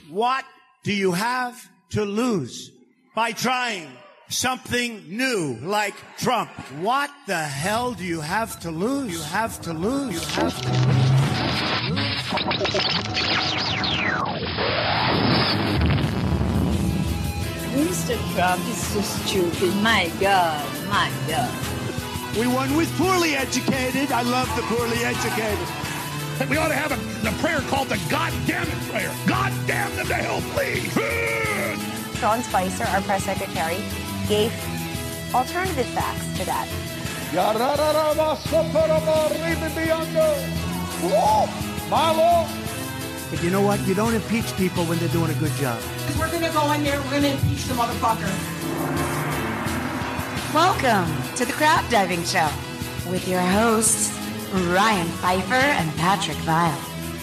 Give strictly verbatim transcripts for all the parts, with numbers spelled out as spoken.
What do you have to lose by trying something new like Trump? What the hell do you have to lose? You have to lose. You have to lose. Mister Trump is so stupid. My God, my God. We won with poorly educated. I love the poorly educated. We ought to have a, a prayer called the God damn it prayer. God damn them to hell, please. Sean Spicer, our press secretary, gave alternative facts to that. But you know what? You don't impeach people when they're doing a good job. We're going to go in there, we're going to impeach the motherfucker. Welcome to the Crab Diving Show with your hosts, Ryan Pfeiffer and Patrick Vile.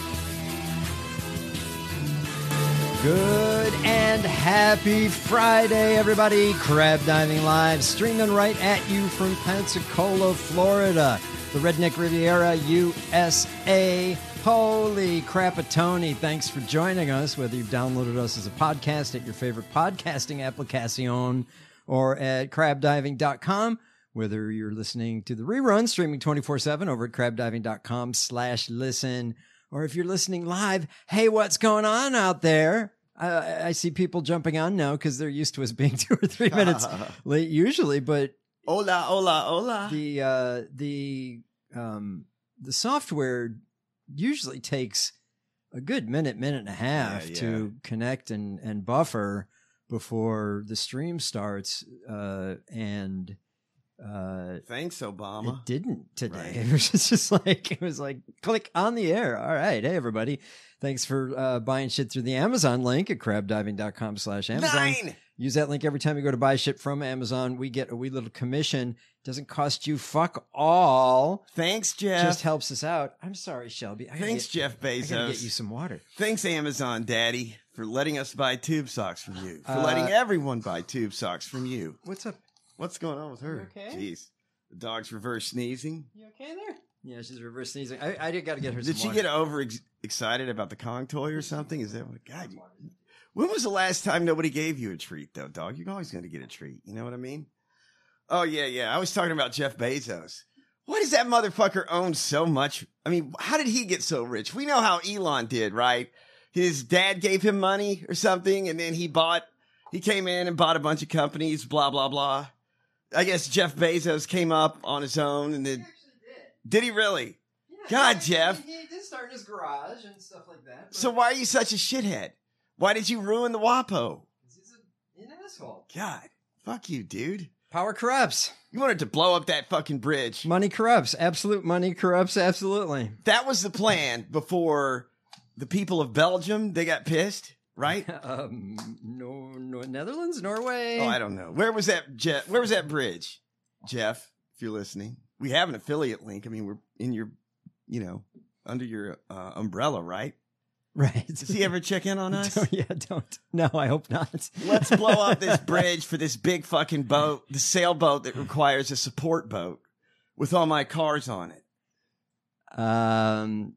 Good and happy Friday, everybody. Crab Diving Live, streaming right at you from Pensacola, Florida, the Redneck Riviera, U S A. Holy crapatoni. Thanks for joining us, whether you've downloaded us as a podcast at your favorite podcasting application or at crab diving dot com, whether you're listening to the rerun, streaming twenty-four seven over at crab diving dot com slash listen, or if you're listening live, hey, what's going on out there? I, I see people jumping on now because they're used to us being two or three minutes late usually, but hola, hola, hola. The, uh, the, um, the software usually takes a good minute, minute and a half yeah, yeah. to connect and, and buffer before the stream starts. Uh, and, uh, thanks, Obama. It didn't today. Right. It was just like, it was like click on the air. All right. Hey, everybody. Thanks for, uh, buying shit through the Amazon link at crab diving dot com slash Amazon. Nine. Use that link every time you go to buy shit from Amazon. We get a wee little commission. Doesn't cost you fuck all. Thanks, Jeff. Just helps us out. I'm sorry, Shelby. I Thanks, get, Jeff Bezos. I gotta get you some water. Thanks, Amazon Daddy, for letting us buy tube socks from you. For Uh, letting everyone buy tube socks from you. What's up? What's going on with her? You okay? Jeez. The dog's reverse sneezing. You okay there? Yeah, she's reverse sneezing. I, I got to get her some Did she water. get over ex- excited about the Kong toy or something? Is that what? God, you, when was the last time nobody gave you a treat, though, dog? You're always going to get a treat. You know what I mean? Oh, yeah, yeah. I was talking about Jeff Bezos. Why does that motherfucker own so much? I mean, how did he get so rich? We know how Elon did, right? His dad gave him money or something, and then he bought, he came in and bought a bunch of companies, blah, blah, blah. I guess Jeff Bezos came up on his own and then. Did he really? Yeah, God, he, Jeff. He, he did start in his garage and stuff like that. So why are you such a shithead? Why did you ruin the WAPO? He's a, an asshole. God, fuck you, dude. Power corrupts. You wanted to blow up that fucking bridge. Money corrupts. Absolute money corrupts. Absolutely. That was the plan before the people of Belgium, they got pissed, right? um, no, no, Netherlands, Norway. Oh, I don't know. Where was that, Jeff? Where was that bridge, Jeff? If you're listening. We have an affiliate link. I mean, we're in your, you know, under your uh, umbrella, right? Right. Does he ever check in on us? Don't, yeah, don't. No, I hope not. Let's blow up this bridge for this big fucking boat, the sailboat that requires a support boat with all my cars on it. Um,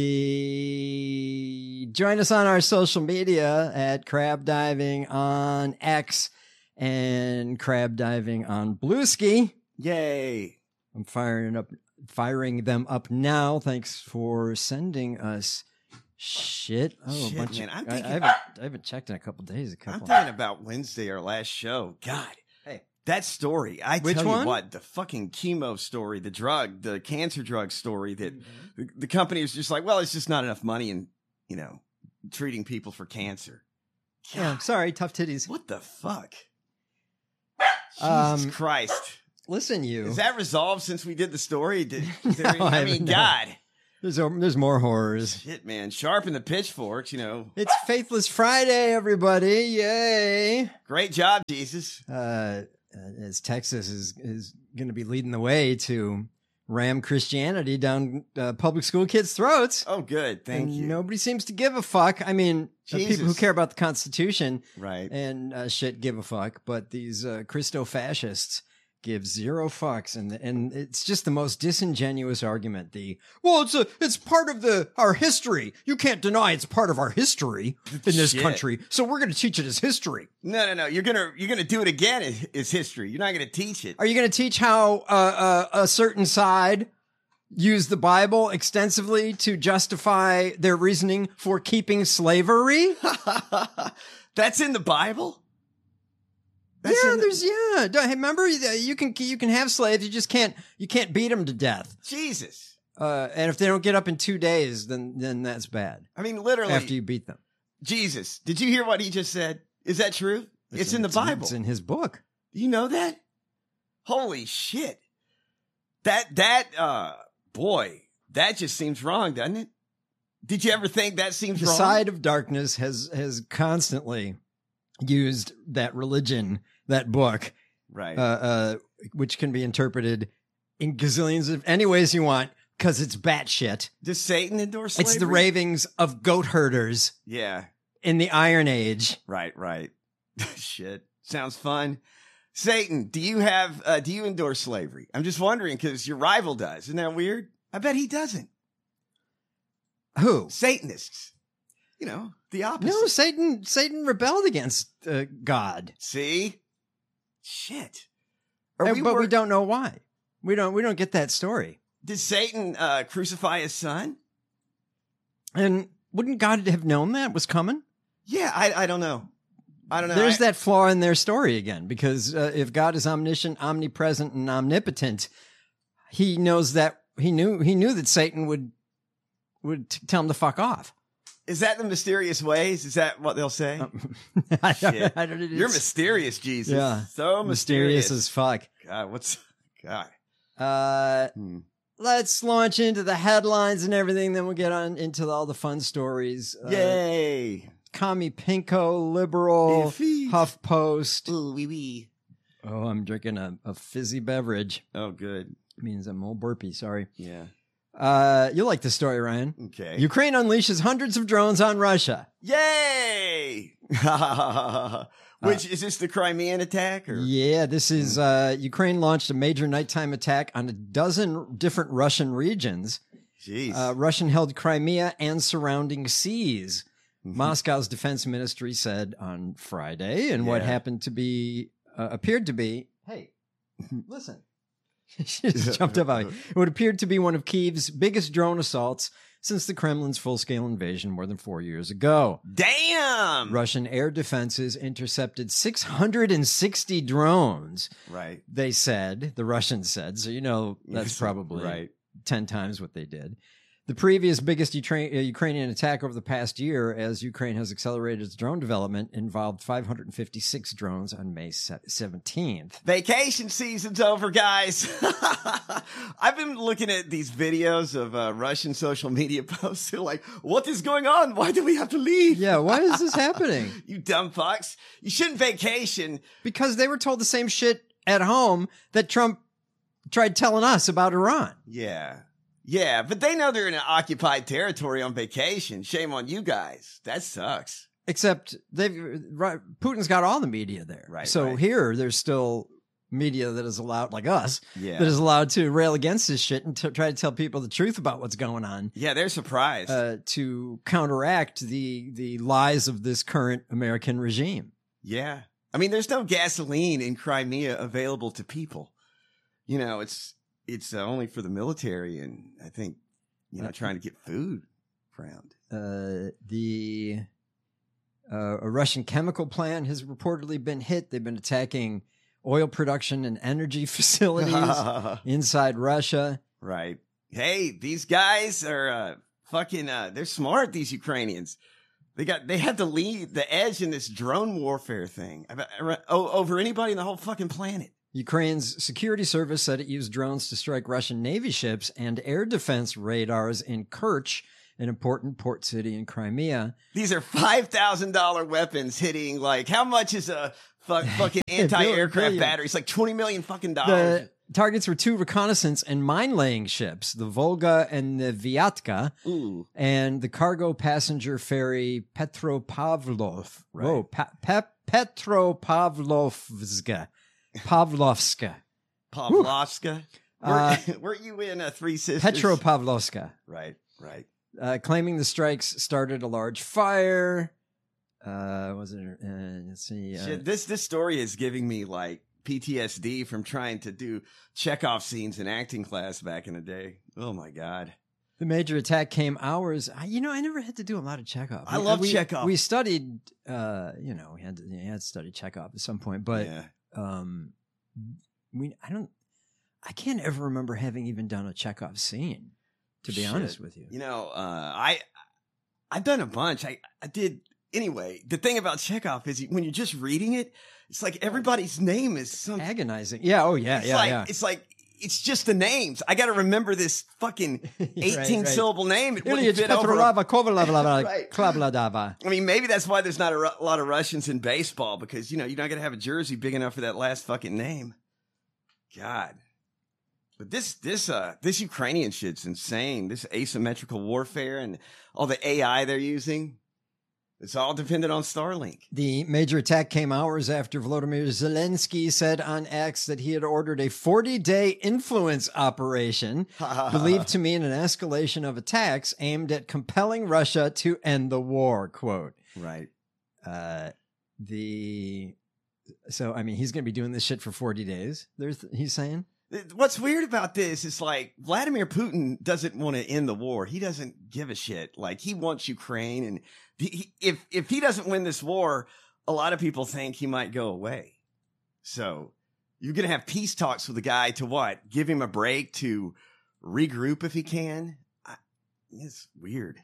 the join us on our social media at Crab Diving on X and Crab Diving on Blueski. Yay. I'm firing up, firing them up now. Thanks for sending us shit. Oh, shit, a bunch man. of, I'm thinking, I, I, haven't, I haven't checked in a couple days. A couple. I'm thinking about Wednesday, our last show. God, hey, that story. I Which tell one? you what, the fucking chemo story, the drug, the cancer drug story that mm-hmm. the, the company was just like, well, it's just not enough money in, you know, treating people for cancer. God, yeah, sorry, tough titties. What the fuck? Um, Jesus Christ. Listen, you. Is that resolved since we did the story? Did, is there no, any, I, I mean, no. God. There's a, there's more horrors. Shit, man. Sharpen the pitchforks, you know. It's Faithless Friday, everybody. Yay. Great job, Jesus. Uh, as Texas is, is going to be leading the way to ram Christianity down uh, public school kids' throats. Oh, good. Thank and you. Nobody seems to give a fuck. I mean, uh, people who care about the Constitution right. and uh, shit give a fuck, but these uh, Christo-fascists give zero fucks, and and it's just the most disingenuous argument. The well, it's a it's part of the our history. You can't deny it's part of our history in this Shit. country. So we're going to teach it as history. No, no, no. You're gonna you're gonna do it again. Is, is history? You're not gonna teach it. Are you going to teach how uh, uh, a certain side used the Bible extensively to justify their reasoning for keeping slavery? That's in the Bible. That's yeah, in the- there's yeah. Don't- Remember, you can you can have slaves. You just can't you can't beat them to death. Jesus. Uh, and if they don't get up in two days, then then that's bad. I mean, literally. After you beat them, Jesus. Did you hear what he just said? Is that true? It's, in the Bible. It's in his book. You know that? Holy shit. That that uh boy, that just seems wrong, doesn't it? Did you ever think that seems The wrong? side of darkness has has constantly used that religion, that book, Right. uh, uh, which can be interpreted in gazillions of any ways you want, because it's batshit. Does Satan endorse slavery? It's the ravings of goat herders Yeah. in the Iron Age. Right, right. Shit. Sounds fun. Satan, do you have uh do you endorse slavery? I'm just wondering because your rival does. Isn't that weird? I bet he doesn't. Who? Satanists. You know, the opposite. No, Satan. Satan rebelled against uh, God. See? Shit. Are And- we but we wor- don't know why. We don't. We don't get that story. Did Satan uh crucify his son? And wouldn't God have known that was coming? Yeah, I I don't know. I don't know. There's I- that flaw in their story again, because uh, if God is omniscient, omnipresent, and omnipotent, he knows that he knew he knew that Satan would would t- tell him to fuck off. Is that the mysterious ways? Is that what they'll say? I don't- Shit. I don't- it's You're mysterious, Jesus. Yeah. So mysterious. mysterious as fuck. God, what's God? Uh, Hmm. let's launch into the headlines and everything. Then we'll get on into all the fun stories. Uh, Yay! Commie Pinko, liberal, Iffy. HuffPost. Ooh, wee wee. Oh, I'm drinking a, a fizzy beverage. Oh, good. Means I'm all burpy. Sorry. Yeah. Uh, you'll like the story, Ryan. Okay. Ukraine unleashes hundreds of drones on Russia. Yay! Which is this the Crimean attack? Or? Yeah, this is uh, Ukraine launched a major nighttime attack on a dozen different Russian regions. Jeez. Uh, Russian held Crimea and surrounding seas. Mm-hmm. Moscow's defense ministry said on Friday, and what Yeah. happened to be uh, appeared to be, hey, listen. She just jumped up at me. What appeared to be one of Kyiv's biggest drone assaults since the Kremlin's full-scale invasion more than four years ago. Damn! Russian air defenses intercepted six hundred sixty drones, Right. they said, the Russians said, so you know that's Yes, probably right. ten times what they did. The previous biggest Ukra- uh, Ukrainian attack over the past year, as Ukraine has accelerated its drone development, involved five hundred fifty-six drones on May seventeenth. Vacation season's over, guys. I've been looking at these videos of uh, Russian social media posts. They're like, what is going on? Why do we have to leave? Yeah, why is this happening? You dumb fucks. You shouldn't vacation. Because they were told the same shit at home that Trump tried telling us about Iran. Yeah. Yeah, but they know they're in an occupied territory on vacation. Shame on you guys. That sucks. Except they've right, Putin's got all the media there. Right, So right. here, there's still media that is allowed, like us, Yeah. that is allowed to rail against this shit and to try to tell people the truth about what's going on. Yeah, they're surprised. Uh, to counteract the the lies of this current American regime. Yeah. I mean, there's no gasoline in Crimea available to people. You know, it's it's uh, only for the military and I think, you know, trying to get food around. Uh, the uh, a Russian chemical plant has reportedly been hit. They've been attacking oil production and energy facilities inside Russia. Right. Hey, these guys are uh, fucking, uh, they're smart, these Ukrainians. They got, they had to lead the edge in this drone warfare thing about, oh, over anybody in the whole fucking planet. Ukraine's security service said it used drones to strike Russian Navy ships and air defense radars in Kerch, an important port city in Crimea. These are five thousand dollars weapons hitting, like, how much is a fuck, fucking anti-aircraft Billion. battery? It's like twenty million fucking dollars. The targets were two reconnaissance and mine-laying ships, the Volga and the Vyatka, Ooh. and the cargo passenger ferry Petropavlov. Right. Whoa, pa- Pe- Petropavlovska. Pavlovska. Pavlovska. Uh, Were, were you in a Three Sisters? Petropavlovska. Right, right. Uh, claiming the strikes started a large fire. Uh, was it? Uh, let's see. Uh, Shit, this this story is giving me like P T S D from trying to do Chekhov scenes in acting class back in the day. Oh my god. The major attack came hours. I- You know, I never had to do a lot of Chekhov. I love we, Chekhov. We studied, uh, you know, we had to, you had to study Chekhov at some point, but yeah. um, we, I don't, I can't ever remember having even done a Chekhov scene, to be Shit. honest with you. You know, uh, I I've done a bunch. I I did anyway. The thing about Chekhov is when you're just reading it, it's like everybody's name is some Agonizing. Yeah. Oh, yeah. It's yeah. like yeah. it's like it's just the names. I got to remember this fucking eighteen right. syllable name. It wouldn't Ilyich fit over. Petrolava Kovalava Right. Klavladava. I mean, maybe that's why there's not a ru- lot of Russians in baseball because you know you're not gonna have a jersey big enough for that last fucking name. God, but this this uh this Ukrainian shit's insane. This asymmetrical warfare and all the A I they're using. It's all dependent on Starlink. The major attack came hours after Volodymyr Zelensky said on X that he had ordered a forty-day influence operation, believed to mean an escalation of attacks aimed at compelling Russia to end the war, quote. Right. Uh, the so I mean he's going to be doing this shit for forty days. There's he's saying. What's weird about this is like Vladimir Putin doesn't want to end the war. He doesn't give a shit. Like he wants Ukraine, and he, if if he doesn't win this war, a lot of people think he might go away. So you're gonna have peace talks with the guy to what? Give him a break to regroup if he can. I, it's weird.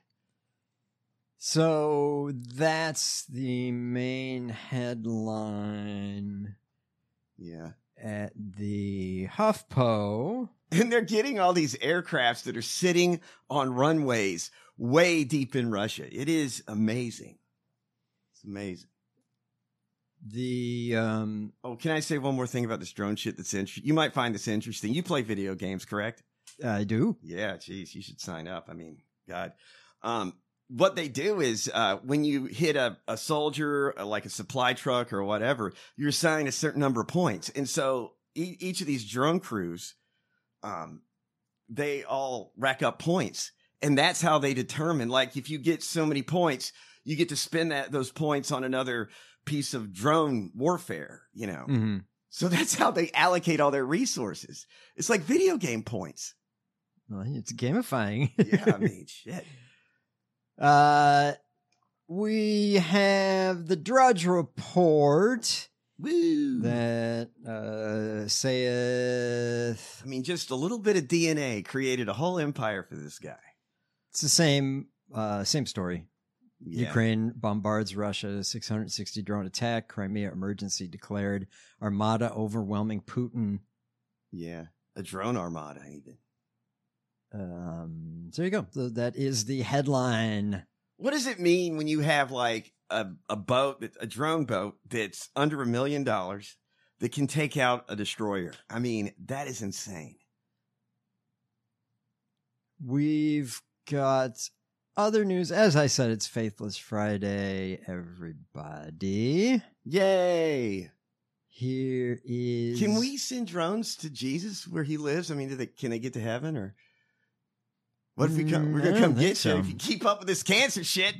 So that's the main headline. Yeah. At the HuffPo. And they're getting all these aircrafts that are sitting on runways way deep in Russia. It is amazing. It's amazing. The um oh, can I say one more thing about this drone shit that's interesting? You might find this interesting. You play video games, correct? I do. Yeah, geez, you should sign up. I mean, God. Um, what they do is uh, when you hit a, a soldier, uh, like a supply truck or whatever, you're assigned a certain number of points. And so e- each of these drone crews, um, they all rack up points. And that's how they determine, like, if you get so many points, you get to spend that those points on another piece of drone warfare, you know? Mm-hmm. So that's how they allocate all their resources. It's like video game points. Well, it's gamifying. Yeah, I mean, shit. Uh, we have the Drudge Report. Woo. That uh, saith. I mean, just a little bit of D N A created a whole empire for this guy. It's the same, uh, same story. Yeah. Ukraine bombards Russia, six hundred sixty drone attack, Crimea emergency declared, Armada overwhelming Putin. Yeah, a drone armada even. Um, so there you go. So that is the headline. What does it mean when you have like a, a boat, a drone boat that's under a million dollars that can take out a destroyer? I mean, that is insane. We've got other news. As I said, it's Faithless Friday, everybody. Yay. Here is... Can we send drones to Jesus where he lives? I mean, do they, can they get to heaven or... What if we come? We're Mm, I gonna don't come think get so. you if you keep up with this cancer shit.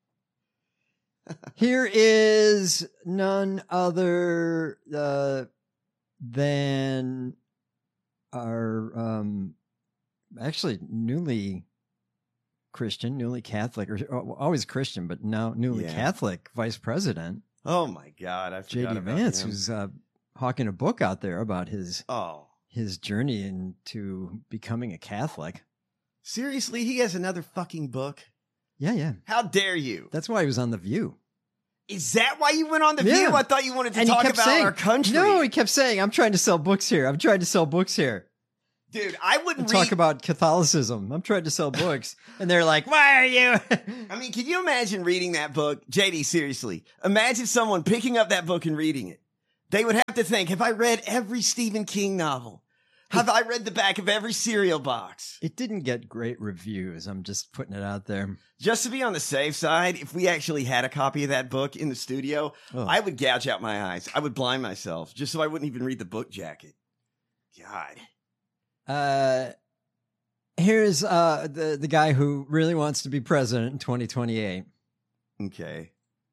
Here is none other uh, than our um, actually newly Christian, newly Catholic, or or always Christian, but now newly Yeah. Catholic Vice President Oh my God, I J forgot D about Vance, him. who's uh, hawking a book out there about his Oh, his journey into becoming a Catholic. seriously, he has another fucking book. Yeah, yeah. How dare you? That's why he was on The View. Is that why you went on the Yeah. View? I thought you wanted to And he talk kept about saying, our country. No, he kept saying, I'm trying to sell books here. I'm trying to sell books here. dude, I And wouldn't talk read. about Catholicism. I'm trying to sell books. And they're like, why are you? I mean, can you imagine reading that book, J D? Seriously, imagine someone picking up that book and reading it. They would have to think: have I read every Stephen King novel? Have I read the back of every cereal box? It didn't get great reviews. I'm just putting it out there. Just to be on the safe side, if we actually had a copy of that book in the studio, Oh. I would gouge out my eyes. I would blind myself just so I wouldn't even read the book jacket. God. Uh, here's uh the the guy who really wants to be president in twenty twenty-eight. Okay.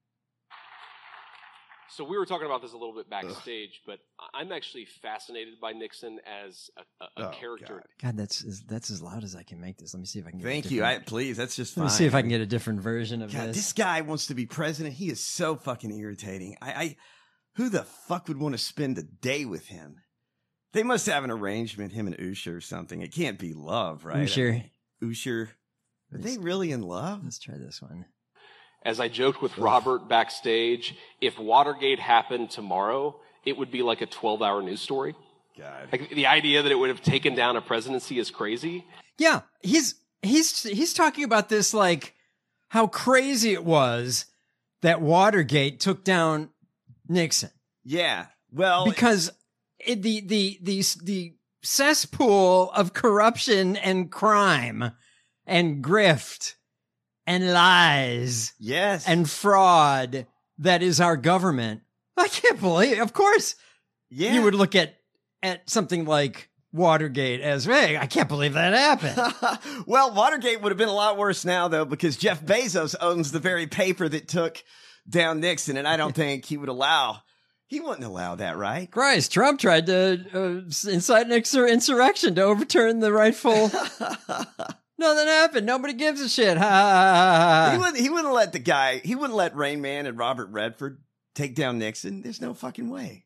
So we were talking about this a little bit backstage, Ugh. but I'm actually fascinated by Nixon as a, a, a oh, character. God, God that's as, that's as loud as I can make this. Let me see if I can get Thank a you. I, please, that's just fine. Let me see if I can get a different version of God, this. This guy wants to be president. He is so fucking irritating. I, I who the fuck would want to spend a day with him? They must have an arrangement, him and Usher or something. It can't be love, right? Usher. I mean, Usher. Are Let's, they really in love? Let's try this one. As I joked with Robert backstage, if Watergate happened tomorrow, it would be like a twelve-hour news story. God. Like the idea that it would have taken down a presidency is crazy. Yeah, he's he's he's talking about this like how crazy it was that Watergate took down Nixon. Yeah. Well, because it, the the the the cesspool of corruption and crime and grift and lies, yes, and fraud that is our government. I can't believe, of course, yeah. you would look at at something like Watergate as, hey, I can't believe that happened. Well, Watergate would have been a lot worse now, though, because Jeff Bezos owns the very paper that took down Nixon, and I don't think he would allow. He wouldn't allow that, right? Christ, Trump tried to uh, incite an insur- insurrection to overturn the rightful. Nothing happened. Nobody gives a shit. Ha, ha, ha, ha. He wouldn't. He wouldn't let the guy. He wouldn't let Rain Man and Robert Redford take down Nixon. There's no fucking way.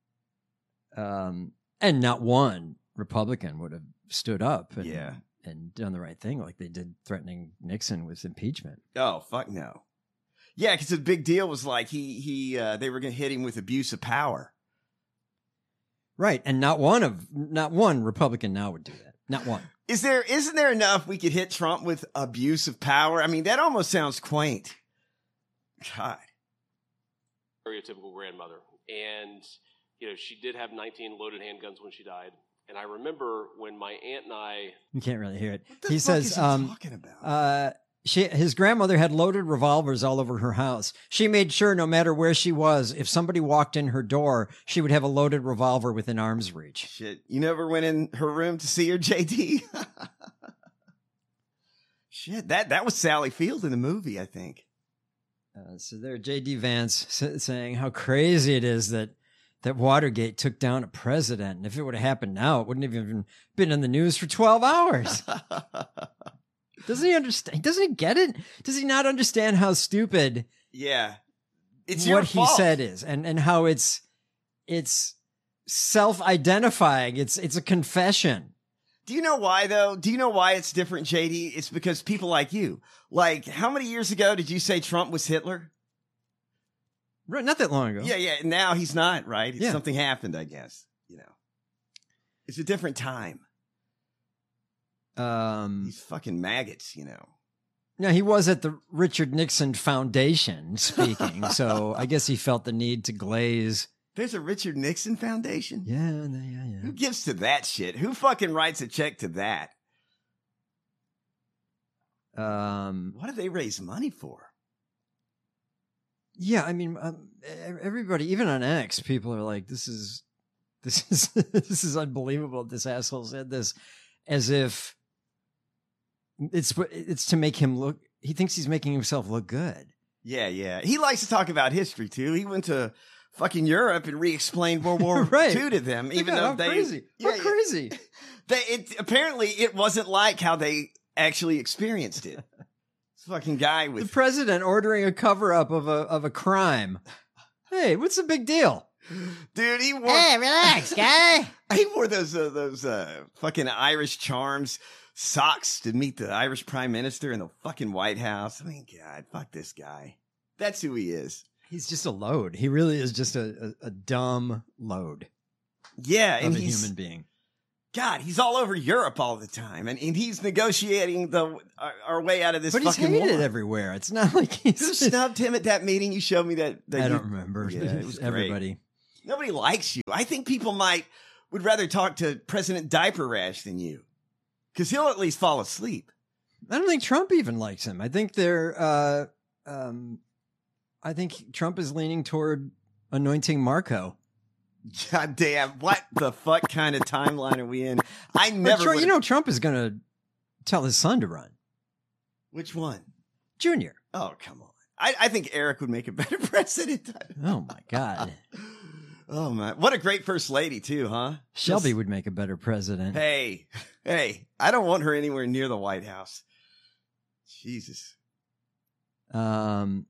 Um, and not one Republican would have stood up. And, yeah. and done the right thing, like they did, threatening Nixon with impeachment. Oh fuck no. Yeah, because the big deal was like he he uh, they were going to hit him with abuse of power. Right, and not one of not one Republican now would do that. Not one. Is there isn't there enough we could hit Trump with abuse of power? I mean, that almost sounds quaint. God. Stereotypical grandmother, and you know she did have nineteen loaded handguns when she died. And I remember when my aunt and I. You can't really hear it. What the he fuck says, is he um, talking about? Uh, She, his grandmother had loaded revolvers all over her house. She made sure no matter where she was, if somebody walked in her door, she would have a loaded revolver within arm's reach. Shit, you never went in her room to see her, J D? Shit, that, that was Sally Field in the movie, I think. Uh, so there, J D Vance saying how crazy it is that that Watergate took down a president. And if it would have happened now, it wouldn't have even been in the news for twelve hours. Doesn't he understand? Doesn't he get it? Does he not understand how stupid? Yeah, it's what your he fault. said is, and and how it's it's self-identifying. It's it's a confession. Do you know why though? Do you know why it's different, J D? It's because people like you. Like, how many years ago did you say Trump was Hitler? Right, not that long ago. Yeah, yeah. Now he's not, right? Yeah. Something happened, I guess. You know, it's a different time. Um, These fucking maggots, you know. No, he was at the Richard Nixon Foundation speaking, so I guess he felt the need to glaze. There's a Richard Nixon Foundation? Yeah, yeah, yeah. Who gives to that shit? Who fucking writes a check to that? Um, what do they raise money for? Yeah, I mean, um, everybody, even on X, people are like, "This is, this is, this is unbelievable." This asshole said this, as if it's it's to make him look. He thinks he's making himself look good. Yeah, yeah. He likes to talk about history too. He went to fucking Europe and re-explained World War right. Two to them, even God, though how they crazy. Yeah, how crazy. They it apparently it wasn't like how they actually experienced it. This fucking guy with the president ordering a cover up of a of a crime. Hey, what's the big deal? Dude, he wore Hey, relax, guy. he wore those uh, those uh, fucking Irish Charms socks to meet the Irish Prime Minister in the fucking White House. I mean, God, fuck this guy. That's who he is. He's just a load. He really is just a a, a dumb load. Yeah, of and a he's human being. God, he's all over Europe all the time, and, and he's negotiating the our, our way out of this But he's fucking hated war. everywhere. It's not like he's Who snubbed him at that meeting? You showed me that. that I you- don't remember. Yeah, it was great. Everybody. Nobody likes you. I think people might would rather talk to President Diaper Rash than you, because he'll at least fall asleep. I don't think Trump even likes him. I think they're. Uh, um, I think Trump is leaning toward anointing Marco. God damn! What the fuck kind of timeline are we in? I never. Trump, you know, Trump is going to tell his son to run. Which one? Junior. Oh, come on. I, I think Eric would make a better president. Oh my God. Oh my! What a great first lady too, huh? Shelby Just, would make a better president. Hey, hey! I don't want her anywhere near the White House. Jesus. Um,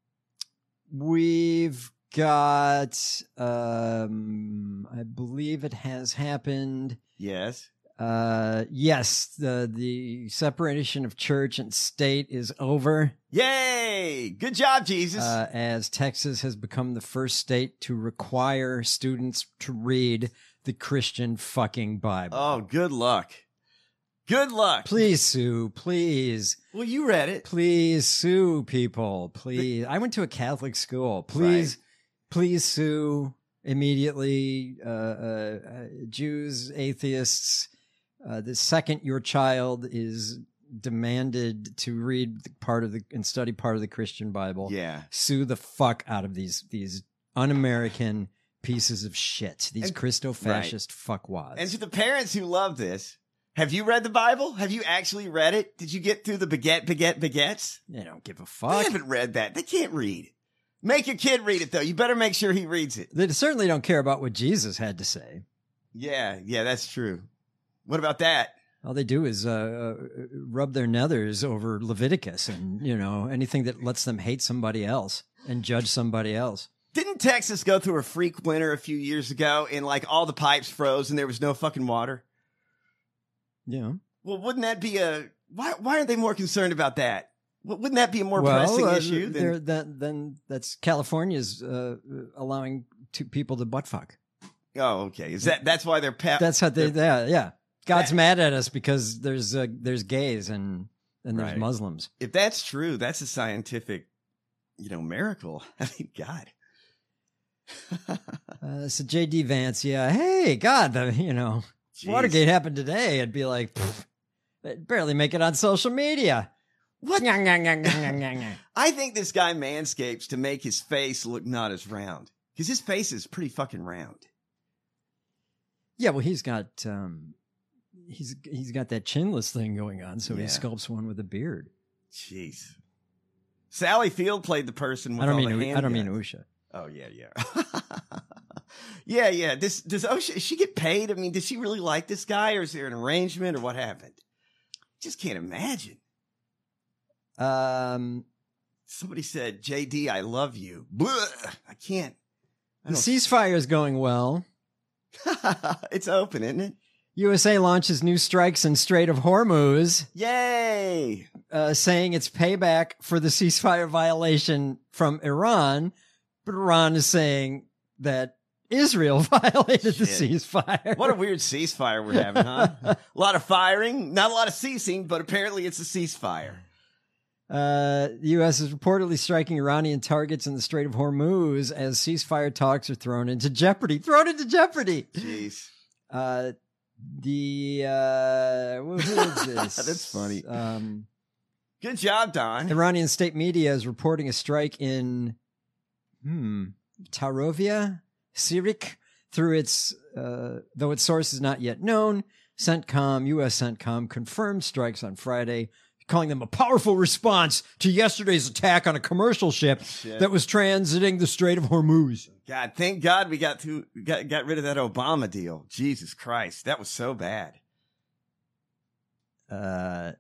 we've got. Um, I believe it has happened. Yes. Uh, yes, the the separation of church and state is over. Yay! Good job, Jesus. Uh, as Texas has become the first state to require students to read the Christian fucking Bible. Oh, good luck. Good luck. Please sue, please. Well, you read it. Please sue people, please. I went to a Catholic school. Please, Right. please sue immediately. Uh, uh, uh, Jews, atheists. Uh, the second your child is demanded to read part of the and study part of the Christian Bible, Yeah. sue the fuck out of these these un-American pieces of shit. These And- Christo-fascist fuckwads. And to the parents who love this, have you read the Bible? Have you actually read it? Did you get through the baguette, baguette, baguettes? They don't give a They fuck. haven't read that. They can't read. Make your kid read it, though. You better make sure he reads it. They certainly don't care about what Jesus had to say. Yeah, yeah, that's true. What about that? All they do is uh, uh, rub their nethers over Leviticus and, you know, anything that lets them hate somebody else and judge somebody else. Didn't Texas go through a freak winter a few years ago and like all the pipes froze and there was no fucking water? Yeah. Well, wouldn't that be a why? Why aren't they more concerned about that? Wouldn't that be a more well, pressing uh, issue? there- Than, that, then that's California's uh, allowing two people to butt fuck. oh, okay. Is that that's why they're pa- That's how they, they're- yeah, yeah. God's That- mad at us because there's uh, there's gays and and there's Right. Muslims. If that's true, that's a scientific, you know, miracle. I mean, God. Uh, so J D Vance, yeah, hey, God, the, you know, Jeez. Watergate happened today. I'd be like, pfft, they'd barely make it on social media. What? Nyah, nyah, nyah, nyah, nyah, nyah. I think this guy manscapes to make his face look not as round because his face is pretty fucking round. Yeah, well, he's got um, he's he's got that chinless thing going on, so he Yeah. sculpts one with a beard. Jeez. Sally Field played the person with I don't all mean the U- I don't mean handguns. Usha. Oh yeah, yeah, yeah, yeah. This does Osha? Does she get paid? I mean, does she really like this guy, or is there an arrangement, or what happened? Just can't imagine. Um, Somebody said, "J D, I love you." Blah, I can't. I the don't- ceasefire is going well. It's open, isn't it? U S A launches new strikes in Strait of Hormuz, Yay! uh, saying it's payback for the ceasefire violation from Iran. But Iran is saying that Israel violated the Shit. ceasefire. What a weird ceasefire we're having, huh? A lot of firing, not a lot of ceasing, but apparently it's a ceasefire. Uh, the U S is reportedly striking Iranian targets in the Strait of Hormuz as ceasefire talks are thrown into jeopardy. Thrown into jeopardy. Jeez. Uh, the uh, who who is this? That's funny. Um, Good job, Don. Iranian state media is reporting a strike in hmm Tarovia, Sirik, through its uh, though its source is not yet known. CENTCOM, U S CENTCOM confirmed strikes on Friday, calling them a powerful response to yesterday's attack on a commercial ship Shit. that was transiting the Strait of Hormuz. God, thank God we got to got got rid of that Obama deal. Jesus Christ, that was so bad. Uh,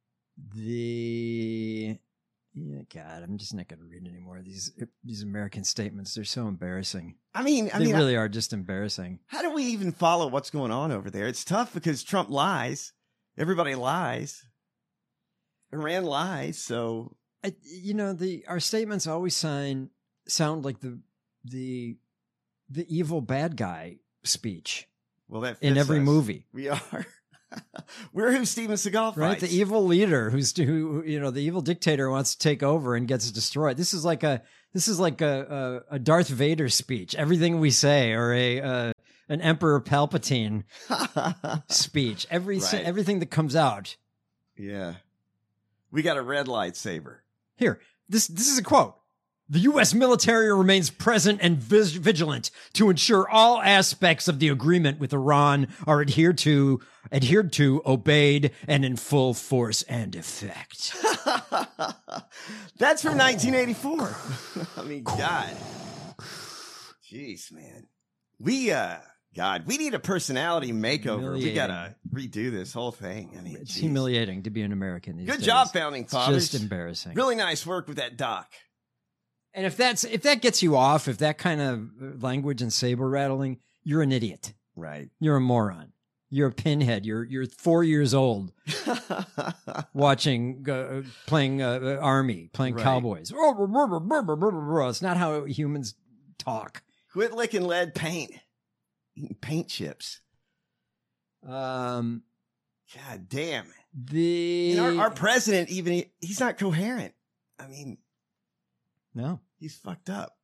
the yeah, God, I'm just not going to read any more of these these American statements. They're so embarrassing. I mean, I they mean, really are just embarrassing. how do we even follow what's going on over there? It's tough because Trump lies, everybody lies, Iran lies. So I, you know, the our statements always sign sound like the the the evil bad guy speech well, that in fits every us. movie. We are. We're who Steven Seagal fights. Right, the evil leader who's who you know the evil dictator wants to take over and gets destroyed. This is like a this is like a a, a Darth Vader speech. Everything we say, or a uh, an Emperor Palpatine speech. Every Right. everything that comes out Yeah, we got a red lightsaber. here. This this is a quote. The U S military remains present and vis- vigilant to ensure all aspects of the agreement with Iran are adhered to, adhered to, obeyed, and in full force and effect. That's from nineteen eighty-four. I mean, God. Jeez, man. We, uh, God, we need a personality makeover. We gotta redo this whole thing. I mean, it's geez. humiliating to be an American these Good days. job, Founding Fathers. It's just embarrassing. Really nice work with that doc. And if that's if that gets you off, if that kind of language and saber rattling, you're an idiot. Right. You're a moron. You're a pinhead. You're you're four years old, watching, uh, playing uh, army, playing Right. cowboys. It's not how humans talk. Quit licking lead paint. Eating paint chips. Um, God damn. The And our, our president, even he's not coherent. I mean, no, he's fucked up.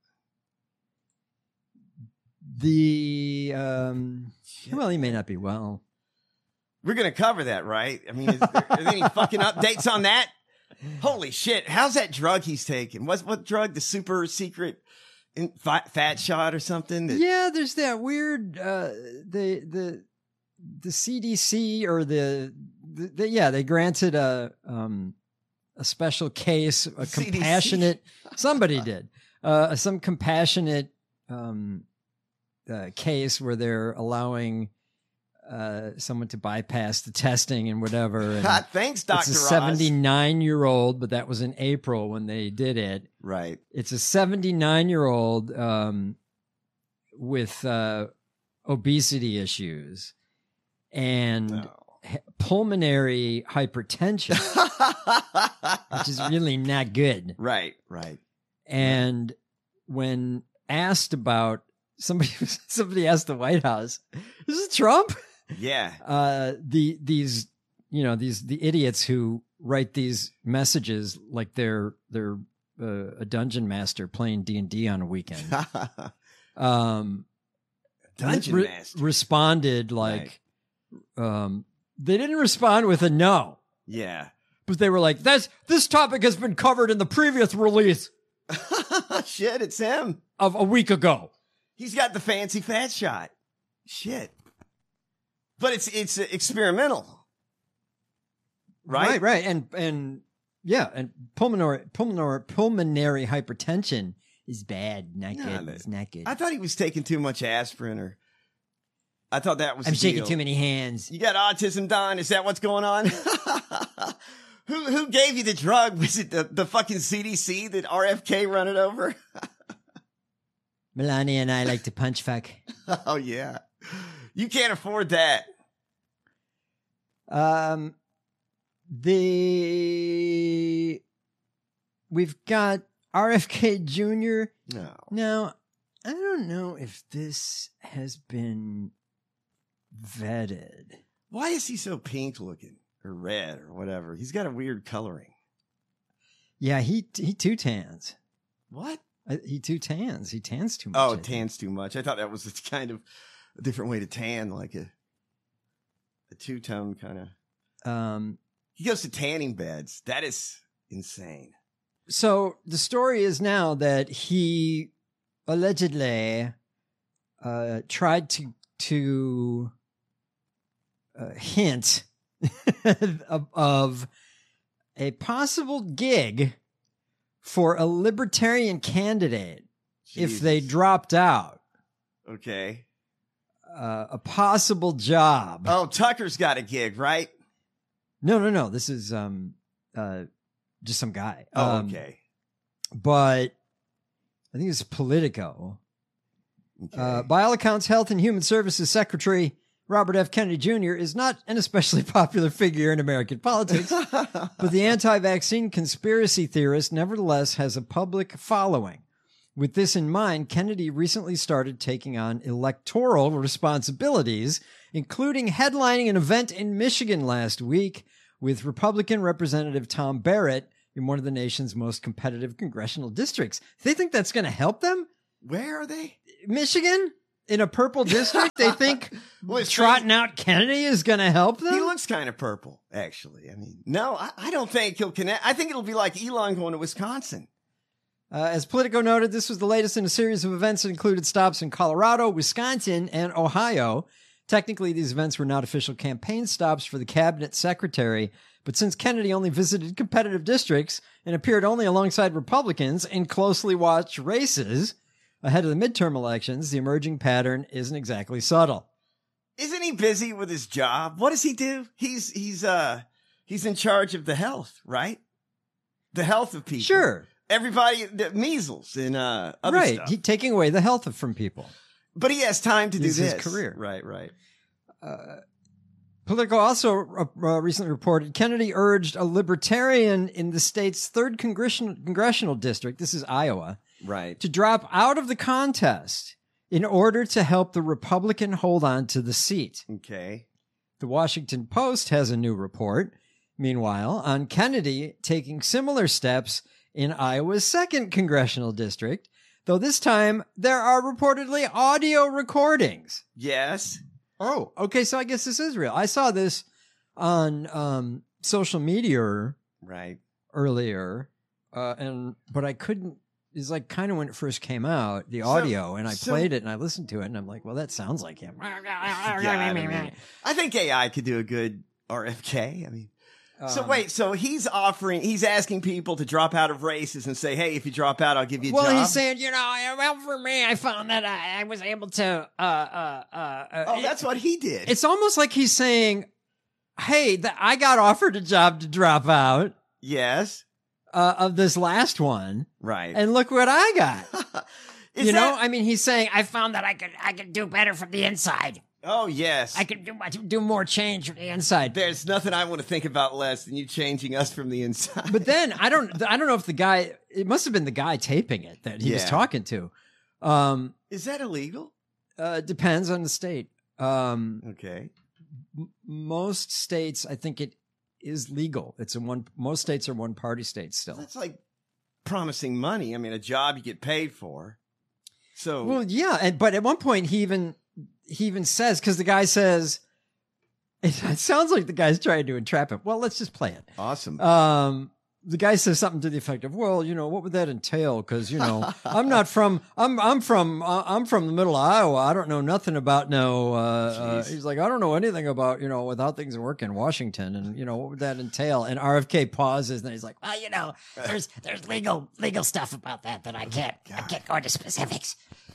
The um, well, he may not be well. We're gonna cover that, right? I mean, is there, are there any fucking updates on that? Holy shit! How's that drug he's taking? What's what drug? The super secret in, fat, fat shot or something? That, Yeah, there's that weird uh, the the the C D C or the, the, the yeah they granted a um a special case, a C D C? compassionate somebody did uh some compassionate um uh, case where they're allowing uh someone to bypass the testing and whatever. And Thanks, Doctor It's a Oz. seventy-nine year old, but that was in April when they did it. Right. It's a seventy-nine year old um, with uh, obesity issues and h- pulmonary hypertension, which is really not good. Right, right. And when asked about somebody, somebody asked the White House, "Is it Trump?" Yeah. Uh, the these you know these the idiots who write these messages like they're they're uh, a dungeon master playing D and D on a weekend. um, Dungeon re- master responded like um, they didn't respond with a no. Yeah. But they were like, "That's this topic has been covered in the previous release." Shit, it's him of a week ago. He's got the fancy fat shot. Shit. But it's it's experimental. Right? Right, right. And and yeah, and pulmonary pulmonary pulmonary hypertension is bad. Not No, good. no. It's not good. I thought he was taking too much aspirin, or I thought that was I'm the shaking deal. too many hands. You got autism, Don? Is that what's going on? who who gave you the drug? Was it the, the fucking C D C that R F K run it over? Melania and I like to punch fuck. Oh yeah. You can't afford that. Um, the we've got R F K Junior No. Now, I don't know if this has been vetted. Why is he so pink looking or red or whatever? He's got a weird coloring. Yeah, he he too tans. What? Uh, he too tans. He tans too much. Oh, I think. tans too much. I thought that was kind of a different way to tan, like a a two tone kind of. Um, he goes to tanning beds. That is insane. So the story is now that he allegedly uh, tried to to uh, hint of, of a possible gig for a libertarian candidate if they dropped out. Okay. Uh, a possible job. Oh, Tucker's got a gig, right? No, no, no. This is um, uh, just some guy. Oh, Um, okay. But I think it's Politico. Okay. Uh, by all accounts, Health and Human Services Secretary Robert F. Kennedy Junior is not an especially popular figure in American politics, but the anti-vaccine conspiracy theorist nevertheless has a public following. With this in mind, Kennedy recently started taking on electoral responsibilities, including headlining an event in Michigan last week with Republican Representative Tom Barrett in one of the nation's most competitive congressional districts. They think that's going to help them? Where are they? Michigan? In a purple district? They think Well, trotting out Kennedy is going to help them? He looks kind of purple, actually. I mean, no, I, I don't think he'll connect. I think it'll be like Elon going to Wisconsin. Uh, as Politico noted, this was the latest in a series of events that included stops in Colorado, Wisconsin, and Ohio. Technically, these events were not official campaign stops for the cabinet secretary, but since Kennedy only visited competitive districts and appeared only alongside Republicans in closely watched races ahead of the midterm elections, the emerging pattern isn't exactly subtle. Isn't he busy with his job? What does he do? He's he's uh he's in charge of the health, right? The health of people. Sure. Everybody, the measles and uh, other right. stuff. He, taking away the health from people. But he has time to do This this. is his career. Right, right. Uh, Politico also uh, uh, recently reported Kennedy urged a libertarian in the state's third congressional, congressional district, this is Iowa, right, to drop out of the contest in order to help the Republican hold on to the seat. Okay. The Washington Post has a new report, meanwhile, on Kennedy taking similar steps in Iowa's second congressional district, though this time there are reportedly audio recordings. Yes. Oh, okay. So I guess this is real. I saw this on um, social media right earlier, uh, and but I couldn't. It's like kind of when it first came out, the audio, so, and I so, played it and I listened to it, and I'm like, well, that sounds like him. Yeah, I, mean, I think A I could do a good R F K. I mean. So Um, wait, so he's offering, he's asking people to drop out of races and say, hey, if you drop out, I'll give you a well, job. Well, he's saying, you know, well, for me, I found that I, I was able to, uh, uh, uh, oh, it, that's what he did. It's almost like he's saying, hey, th- I got offered a job to drop out. Yes. Uh, of this last one. Right. And look what I got. you that- know, I mean, he's saying, I found that I could, I could do better from the inside. Oh, yes. I could do do more change from the inside. There's nothing I want to think about less than you changing us from the inside. But then I don't I don't know if the guy, it must have been the guy taping it that he Yeah. was talking to. Um, Is that illegal? Uh, depends on the state. Um, okay. M- most states, I think it is legal. It's a one. Most states are one party states still. That's like promising money. I mean, a job you get paid for. So well, yeah, and but at one point he even. He even says, because the guy says, it, it sounds like the guy's trying to entrap him. Well, let's just play it. Awesome. Um, the guy says something to the effect of, well, you know, what would that entail? Because, you know, I'm not from, I'm, I'm from, uh, I'm from the middle of Iowa. I don't know nothing about no, uh, uh, he's like, I don't know anything about, you know, with how things work in Washington. And, you know, what would that entail? And R F K pauses and he's like, well, you know, there's, there's legal, legal stuff about that that I can't, I can't go into specifics.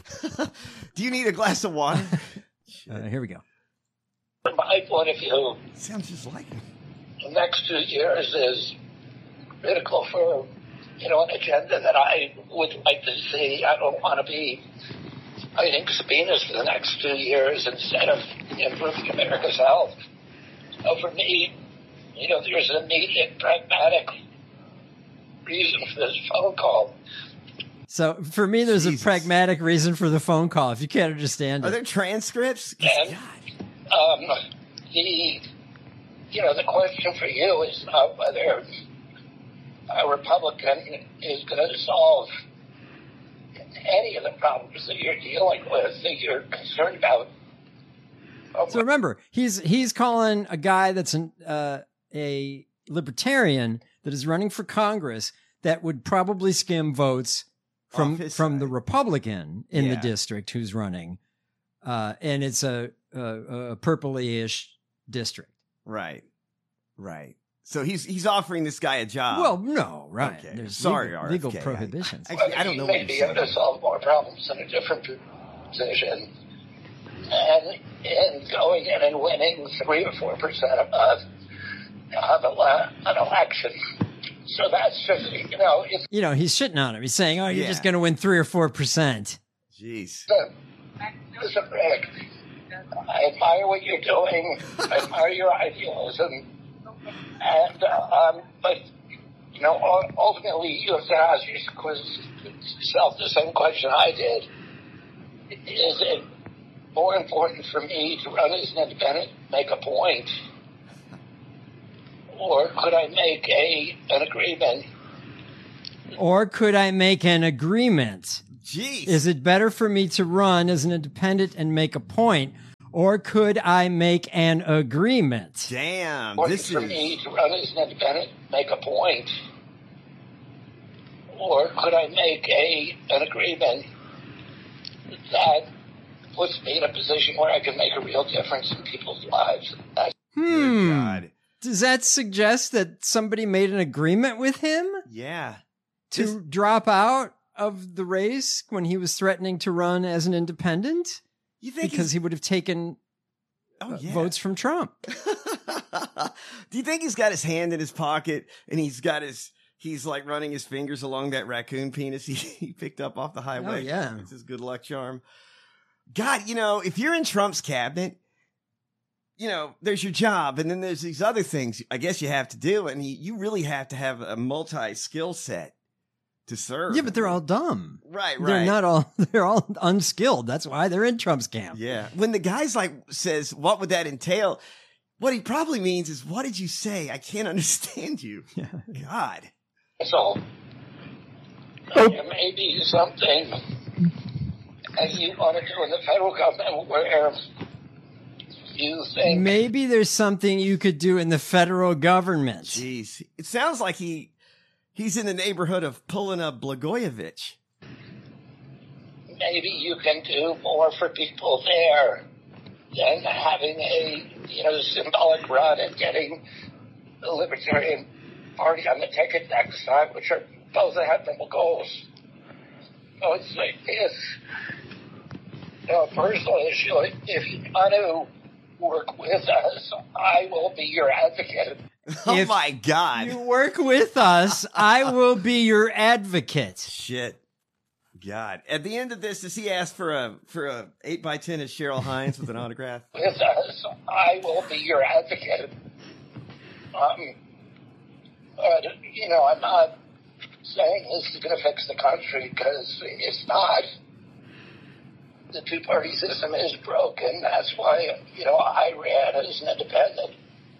Do you need a glass of water? uh, here we go. From my point of view, sounds just like him. The next two years is critical for, you know, an agenda that I would like to see. I don't want to be fighting subpoenas for the next two years instead of improving America's health. So for me, you know, there's an immediate pragmatic reason for this phone call. So for me, there's Jesus. a pragmatic reason for the phone call. If you can't understand Are it. there transcripts? And, um, the, you know, the question for you is not whether a Republican is going to solve any of the problems that you're dealing with, that you're concerned about. So remember, he's he's calling a guy that's an, uh, a libertarian that is running for Congress that would probably skim votes from from the Republican in Yeah. the district who's running, uh, and it's a, a, a purpley-ish district. Right, right. So he's he's offering this guy a job. Well, no, right? Okay. There's Sorry, legal, R F K. legal I- prohibitions. Actually, I don't know You what may you're be saying. able to solve more problems in a different position. And in going in and winning three or four percent of, of a, an election. So that's just, you know, it's You know, he's shitting on him. He's saying, "Oh, you're Yeah. just going to win three or four percent." Jeez. uh, listen, Rick, I admire what you're doing. I admire your idealism. And, uh, um, but, you know, ul- ultimately you have to ask yourself the same question I did. Is it more important for me to run as an independent, make a point, or could I make a an agreement? Or could I make an agreement? Jeez. Is it better for me to run as an independent and make a point, or could I make an agreement? Damn, Or this for is me to run as an independent, make a point, or could I make a an agreement that puts me in a position where I can make a real difference in people's lives? That's Hmm. God. Does that suggest that somebody made an agreement with him Yeah. to This- drop out of the race when he was threatening to run as an independent? You think Because he's- he would have taken Oh, uh, yeah. votes from Trump. Do you think he's got his hand in his pocket and he's got his, he's like running his fingers along that raccoon penis he, he picked up off the highway? Oh, yeah. It's his good luck charm. God, you know, if you're in Trump's cabinet, you know, there's your job and then there's these other things I guess you have to do. And you, you really have to have a multi skill set to serve. Yeah, but they're all dumb. Right, They're right. not all, they're all unskilled. That's why they're in Trump's camp. Yeah. When the guy's like says, what would that entail? What he probably means is, what did you say? I can't understand you. Yeah. God. all. There may be something that you want to do in the federal government where you think Maybe there's something you could do in the federal government. Jeez. It sounds like he he's in the neighborhood of pulling a Blagojevich. maybe you can do more for people there than having a, you know, symbolic run and getting the Libertarian Party on the ticket next time, which are both admirable goals. So it's like this, you know, a personal issue. If you want to work with us, I will be your advocate. Oh If my God. You work with us, I will be your advocate. Shit. God. At the end of this, does he ask for a for a eight by ten of Cheryl Hines with an autograph? With us, I will be your advocate. Um, but, you know, I'm not saying this is going to fix the country, because it's not. The two-party system is broken. That's why, you know, I ran as an independent.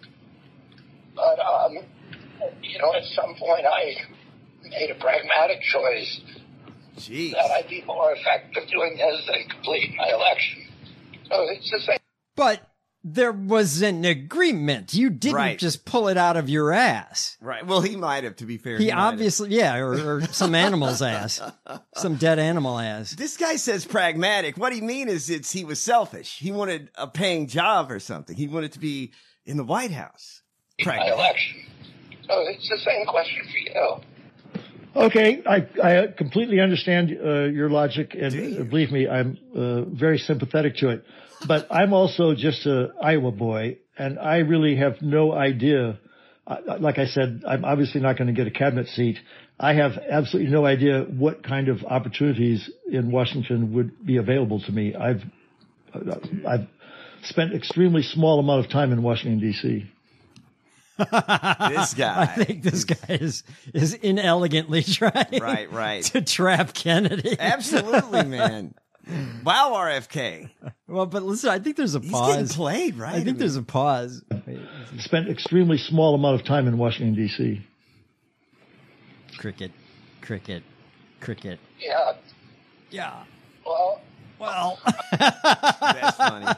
But, um, you know, at some point I made a pragmatic choice Jeez. that I'd be more effective doing this than completing my election. So it's the same. But there was an agreement. You didn't Right. just pull it out of your ass. Right. Well, he might have, to be fair. He might have. obviously, yeah, or, or some animal's ass, some dead animal ass. This guy says pragmatic. What he mean is it's he was selfish. He wanted a paying job or something. He wanted to be in the White House. my election. So it's the same question for you. Okay, I, I completely understand uh, your logic, and uh, believe me, I'm uh, very sympathetic to it. But I'm also just a Iowa boy, and I really have no idea. Uh, like I said, I'm obviously not going to get a cabinet seat. I have absolutely no idea what kind of opportunities in Washington would be available to me. I've I've spent extremely small amount of time in Washington, D C This guy. I think this guy is is inelegantly trying Right, right. to trap Kennedy. Absolutely, man. Wow, R F K. Well, but listen, I think there's a He's pause. getting played, right? I think there's a pause. Spent extremely small amount of time in Washington, D C Cricket, cricket, cricket. Yeah. Yeah. Well. Well. That's funny.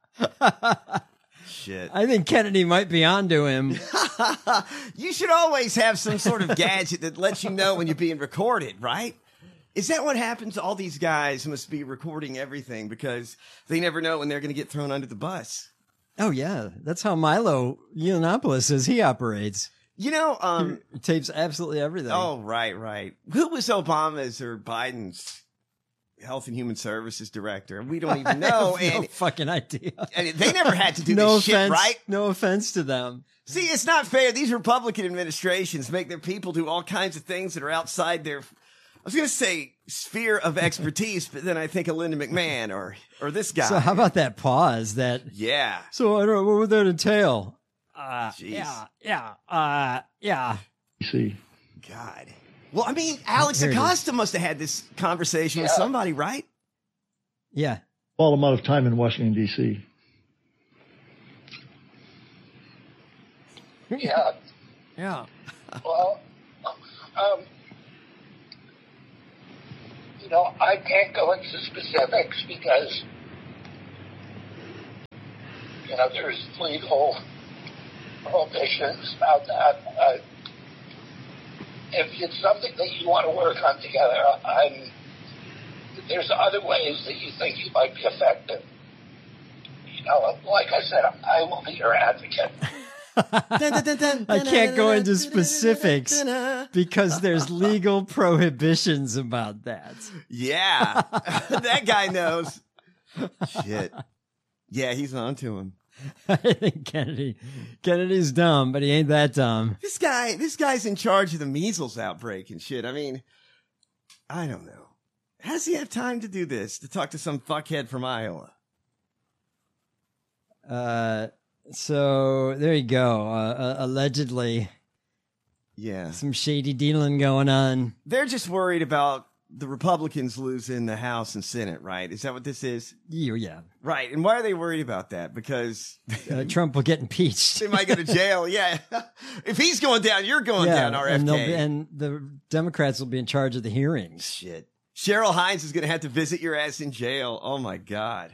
Shit. I think Kennedy might be onto him. You should always have some sort of gadget that lets you know when you're being recorded, right? Is that what happens to all these guys must be recording everything because they never know when they're going to get thrown under the bus? Oh, yeah. That's how Milo Yiannopoulos says he operates. You know, um, he tapes absolutely everything. Oh, right, right. Who was Obama's or Biden's Health and Human Services director? We don't even know. I have no and fucking idea. And they never had to do no this offense, shit, right? No offense to them. See, it's not fair. These Republican administrations make their people do all kinds of things that are outside their, I was going to say sphere of expertise, but then I think of Linda McMahon or or this guy. So how about that pause? That yeah. So I don't know, what would that entail? Uh, Jeez. yeah, yeah, uh, yeah. See, God. Well, I mean, Alex Here it Acosta must have had this conversation with somebody, right? Yeah. Small amount of time in Washington, D C Yeah. Yeah. Well, um, you know, I can't go into specifics because, you know, there's legal prohibitions about that. Uh, if it's something that you want to work on together, I'm, there's other ways that you think you might be effective. You know, like I said, I will be your advocate. I can't go into specifics because there's legal prohibitions about that. Yeah, that guy knows. Shit. Yeah, he's on to him. I think Kennedy, Kennedy's dumb, but he ain't that dumb. This guy, this guy's in charge of the measles outbreak and shit. I mean, I don't know. How does he have time to do this? To talk to some fuckhead from Iowa? Uh, so there you go. Uh, uh, allegedly, yeah, some shady dealing going on. They're just worried about the Republicans losing the House and Senate, right? Is that what this is? Yeah, yeah. Right. And why are they worried about that? Because uh, Trump will get impeached. They might go to jail. Yeah. If he's going down, you're going yeah, down, R F K. And, be, and the Democrats will be in charge of the hearings. Shit. Cheryl Hines is going to have to visit your ass in jail. Oh, my God.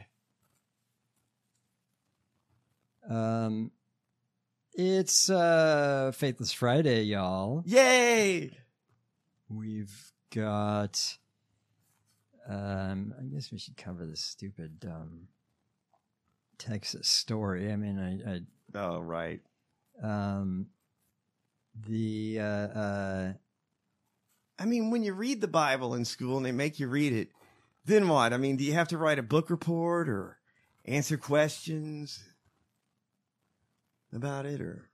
Um, It's uh, Faithless Friday, y'all. Yay! We've got... Um, I guess we should cover this stupid um, Texas story. I mean, I... I oh, right. Um, the... Uh, uh, I mean, when you read the Bible in school and they make you read it, then what? I mean, do you have to write a book report or answer questions about it, or?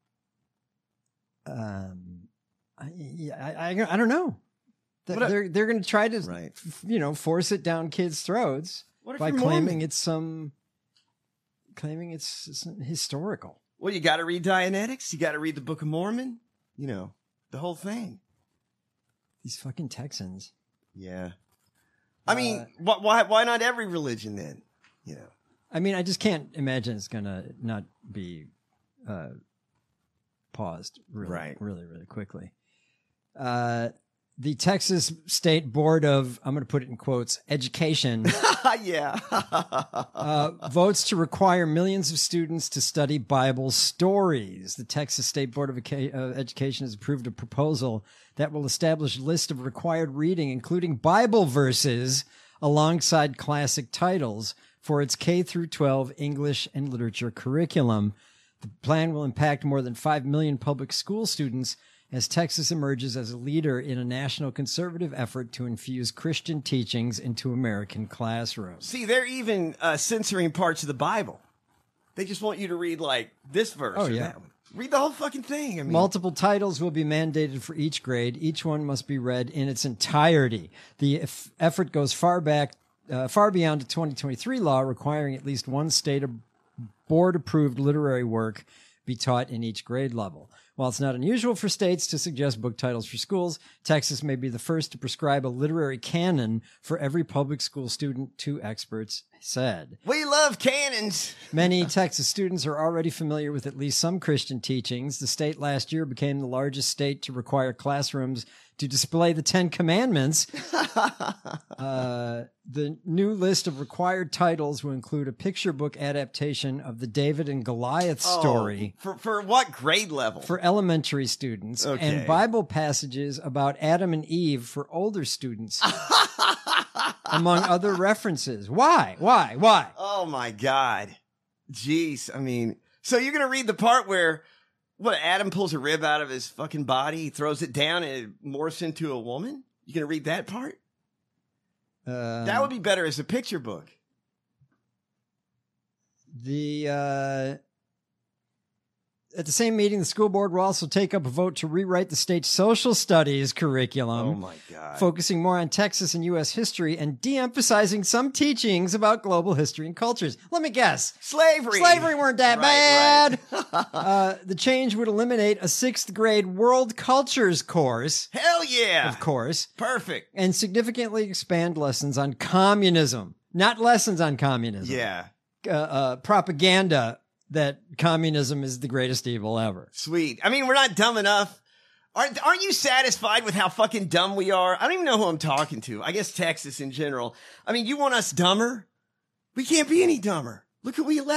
Um, I, yeah, I, I, I don't know. What They're a- they're going to try to, Right. f- you know, force it down kids' throats What if by you're claiming Mormon? it's some, claiming it's, it's historical. Well, you got to read Dianetics. You got to read the Book of Mormon. You know, the whole thing. These fucking Texans. Yeah. I mean, Uh, wh- why why not every religion then? You know. I mean, I just can't imagine it's going to not be uh, paused really, Right. really, really quickly. Uh, the Texas State Board of, I'm going to put it in quotes, Education yeah. uh, votes to require millions of students to study Bible stories. The Texas State Board of Eca- uh, Education has approved a proposal that will establish a list of required reading, including Bible verses, alongside classic titles for its K through twelve English and literature curriculum. The plan will impact more than five million public school students as Texas emerges as a leader in a national conservative effort to infuse Christian teachings into American classrooms. See, they're even uh, censoring parts of the Bible. They just want you to read like this verse Oh, or yeah. that one. Read the whole fucking thing. I mean, Multiple titles will be mandated for each grade. Each one must be read in its entirety. The eff- effort goes far back, uh, far beyond the twenty twenty-three law, requiring at least one state board-approved literary work be taught in each grade level. While it's not unusual for states to suggest book titles for schools, Texas may be the first to prescribe a literary canon for every public school student, two experts said. we love cannons. Many Texas students are already familiar with at least some Christian teachings. The state last year became the largest state to require classrooms to display the Ten Commandments. uh, the new list of required titles will include a picture book adaptation of the David and Goliath story Oh, for for what grade level? for elementary students Okay. and Bible passages about Adam and Eve for older students, among other references. Why? Why? Why? Oh my God. Jeez. I mean, so you're going to read the part where what Adam pulls a rib out of his fucking body, he throws it down and it morphs into a woman? You going to read that part? Um, That would be better as a picture book. The uh, at the same meeting, the school board will also take up a vote to rewrite the state's social studies curriculum. Oh my God. Focusing more on Texas and U S history and de-emphasizing some teachings about global history and cultures. Let me guess. Slavery. Slavery weren't that Right, bad. uh, the change would eliminate a sixth grade world cultures course, Hell yeah. of course, Perfect. and significantly expand lessons on communism. Not lessons on communism. Yeah. Uh, uh, propaganda that communism is the greatest evil ever. Sweet. I mean, we're not dumb enough. Aren't, aren't you satisfied with how fucking dumb we are? I don't even know who I'm talking to. I guess Texas in general. I mean, you want us dumber? We can't be any dumber. Look who we elect.